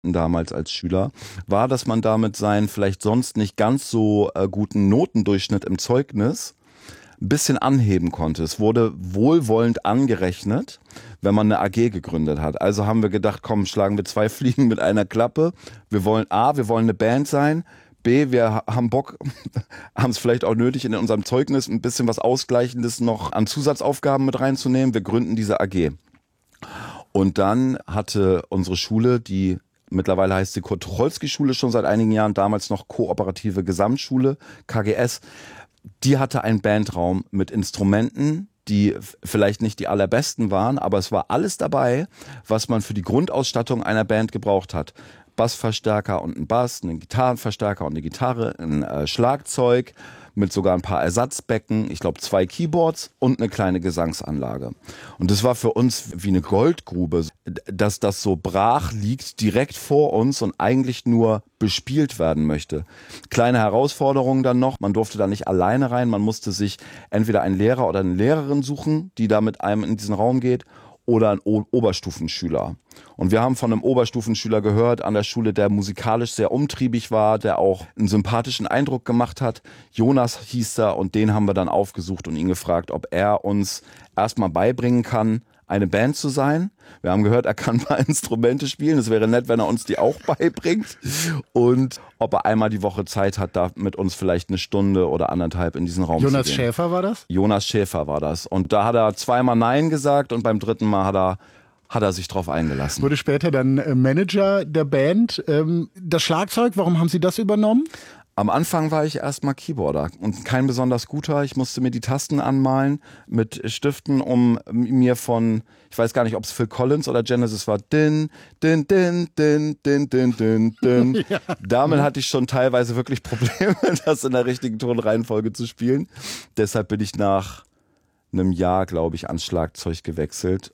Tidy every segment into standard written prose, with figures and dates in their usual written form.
damals als Schüler, war, dass man damit seinen vielleicht sonst nicht ganz so guten Notendurchschnitt im Zeugnis ein bisschen anheben konnte. Es wurde wohlwollend angerechnet, wenn man eine AG gegründet hat. Also haben wir gedacht, komm, schlagen wir 2 Fliegen mit einer Klappe. Wir wollen eine Band sein. B, wir haben Bock, haben es vielleicht auch nötig, in unserem Zeugnis ein bisschen was Ausgleichendes noch an Zusatzaufgaben mit reinzunehmen. Wir gründen diese AG. Und dann hatte unsere Schule, die mittlerweile heißt die Kurt-Tucholsky-Schule schon seit einigen Jahren, damals noch Kooperative Gesamtschule, KGS, die hatte einen Bandraum mit Instrumenten, die vielleicht nicht die allerbesten waren, aber es war alles dabei, was man für die Grundausstattung einer Band gebraucht hat. Bassverstärker und ein Bass, einen Gitarrenverstärker und eine Gitarre, ein Schlagzeug mit sogar ein paar Ersatzbecken, ich glaube 2 Keyboards und eine kleine Gesangsanlage. Und das war für uns wie eine Goldgrube, dass das so brach liegt direkt vor uns und eigentlich nur bespielt werden möchte. Kleine Herausforderung dann noch, man durfte da nicht alleine rein, man musste sich entweder einen Lehrer oder eine Lehrerin suchen, die da mit einem in diesen Raum geht, oder ein Oberstufenschüler. Und wir haben von einem Oberstufenschüler gehört an der Schule, der musikalisch sehr umtriebig war, der auch einen sympathischen Eindruck gemacht hat. Jonas hieß er und den haben wir dann aufgesucht und ihn gefragt, ob er uns erstmal beibringen kann, eine Band zu sein. Wir haben gehört, er kann ein paar Instrumente spielen. Es wäre nett, wenn er uns die auch beibringt. Und ob er einmal die Woche Zeit hat, da mit uns vielleicht eine Stunde oder anderthalb in diesen Raum zu gehen. Jonas Schäfer war das? Jonas Schäfer war das. Und da hat er 2-mal Nein gesagt und beim 3. Mal hat er sich drauf eingelassen. Wurde später dann Manager der Band. Das Schlagzeug, warum haben Sie das übernommen? Am Anfang war ich erstmal Keyboarder und kein besonders guter. Ich musste mir die Tasten anmalen mit Stiften, um mir von, ich weiß gar nicht, ob es Phil Collins oder Genesis war, din, din, din, din, din, din, din, din. Ja. Damit hatte ich schon teilweise wirklich Probleme, das in der richtigen Tonreihenfolge zu spielen. Deshalb bin ich nach einem Jahr, glaube ich, ans Schlagzeug gewechselt,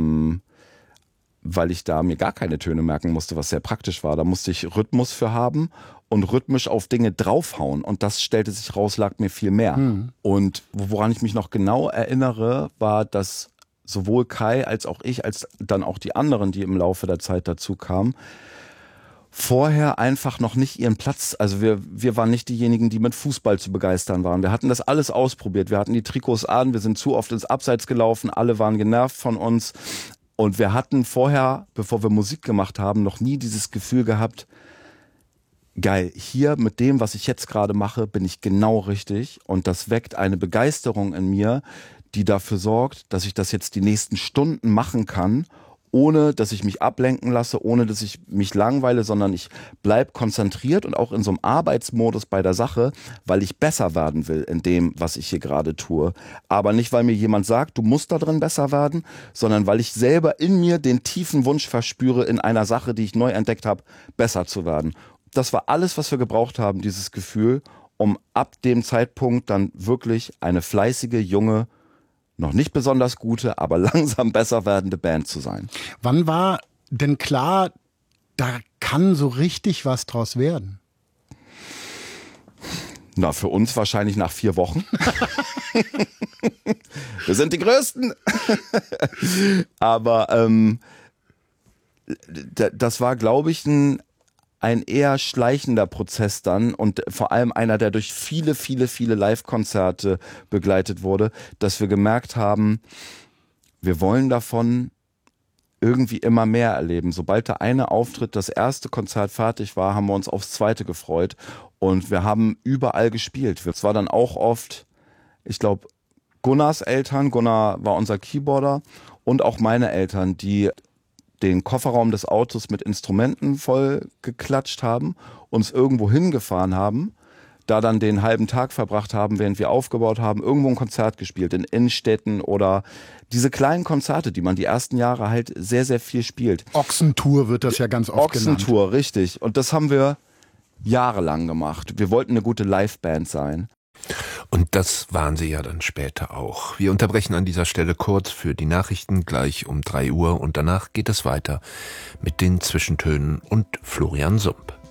weil ich da mir gar keine Töne merken musste, was sehr praktisch war. Da musste ich Rhythmus für haben und rhythmisch auf Dinge draufhauen. Und das stellte sich raus, lag mir viel mehr. Und woran ich mich noch genau erinnere, war, dass sowohl Kai als auch ich, als dann auch die anderen, die im Laufe der Zeit dazu kamen, vorher einfach noch nicht ihren Platz, also wir waren nicht diejenigen, die mit Fußball zu begeistern waren. Wir hatten das alles ausprobiert. Wir hatten die Trikots an, wir sind zu oft ins Abseits gelaufen, alle waren genervt von uns. Und wir hatten vorher, bevor wir Musik gemacht haben, noch nie dieses Gefühl gehabt, geil, hier mit dem, was ich jetzt gerade mache, bin ich genau richtig. Und das weckt eine Begeisterung in mir, die dafür sorgt, dass ich das jetzt die nächsten Stunden machen kann, ohne dass ich mich ablenken lasse, ohne dass ich mich langweile, sondern ich bleibe konzentriert und auch in so einem Arbeitsmodus bei der Sache, weil ich besser werden will in dem, was ich hier gerade tue. Aber nicht, weil mir jemand sagt, du musst da drin besser werden, sondern weil ich selber in mir den tiefen Wunsch verspüre, in einer Sache, die ich neu entdeckt habe, besser zu werden. Das war alles, was wir gebraucht haben, dieses Gefühl, um ab dem Zeitpunkt dann wirklich eine fleißige, junge, noch nicht besonders gute, aber langsam besser werdende Band zu sein. Wann war denn klar, da kann so richtig was draus werden? Na, für uns wahrscheinlich nach 4 Wochen. Wir sind die Größten. Aber das war, glaube ich, ein eher schleichender Prozess dann und vor allem einer, der durch viele, viele, viele Live-Konzerte begleitet wurde, dass wir gemerkt haben, wir wollen davon irgendwie immer mehr erleben. Sobald der eine Auftritt, das erste Konzert fertig war, haben wir uns aufs zweite gefreut und wir haben überall gespielt. Es war dann auch oft, ich glaube, Gunnars Eltern, Gunnar war unser Keyboarder und auch meine Eltern, die den Kofferraum des Autos mit Instrumenten voll geklatscht haben, uns irgendwo hingefahren haben, da dann den halben Tag verbracht haben, während wir aufgebaut haben, irgendwo ein Konzert gespielt, in Innenstädten oder diese kleinen Konzerte, die man die ersten Jahre halt sehr, sehr viel spielt. Ochsentour wird das ja ganz oft genannt. Ochsentour, richtig. Und das haben wir jahrelang gemacht. Wir wollten eine gute Liveband sein. Und das waren sie ja dann später auch. Wir unterbrechen an dieser Stelle kurz für die Nachrichten, gleich um 3 Uhr und danach geht es weiter mit den Zwischentönen und Florian Sump.